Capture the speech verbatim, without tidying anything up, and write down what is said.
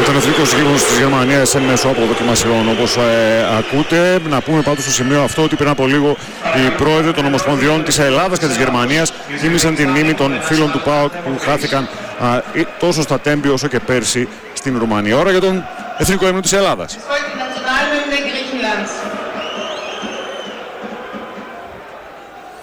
Ήταν εθνικός γύρος της Γερμανίας εν μέσω αποδοκιμασιών, όπως ε, ακούτε. Να πούμε πάντως στο σημείο αυτό ότι πριν από λίγο οι πρόεδροι των Ομοσπονδιών της Ελλάδας και της Γερμανίας θύμισαν την μνήμη των φίλων του ΠΑΟΚ που χάθηκαν α, τόσο στα Τέμπη όσο και πέρσι στην Ρουμανία. Ώρα για τον εθνικό ύμνο της Ελλάδας.